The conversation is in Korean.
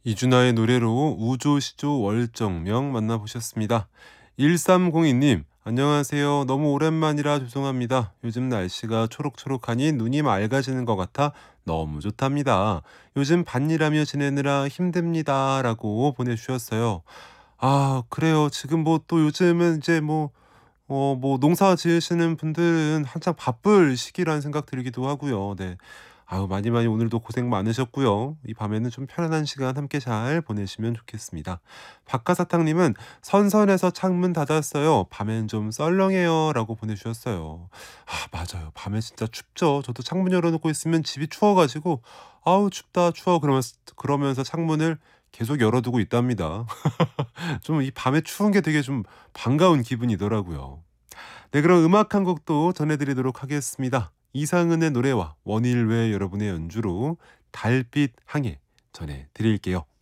이준하의 노래로 우조시조 월정명 만나보셨습니다. 1302님, 안녕하세요. 너무 오랜만이라 죄송합니다. 요즘 날씨가 초록초록하니 눈이 맑아지는 것 같아 너무 좋답니다. 요즘 밭일하며 지내느라 힘듭니다. 라고 보내주셨어요. 아, 그래요. 지금 뭐 또 요즘은 이제 뭐 농사 지으시는 분들은 한창 바쁠 시기라는 생각 들기도 하고요. 네. 아유, 많이 오늘도 고생 많으셨고요. 이 밤에는 좀 편안한 시간 함께 잘 보내시면 좋겠습니다. 박하사탕님은 선선해서 창문 닫았어요. 밤엔 좀 썰렁해요. 라고 보내주셨어요. 아, 맞아요. 밤에 진짜 춥죠. 저도 창문 열어놓고 있으면 집이 추워가지고, 아우, 춥다, 추워. 그러면서 창문을 계속 열어두고 있답니다. 좀 이 밤에 추운 게 되게 좀 반가운 기분이더라고요. 네, 그럼 음악 한 곡도 전해드리도록 하겠습니다. 이상은의 노래와 원일외 여러분의 연주로 달빛 항해 전해드릴게요.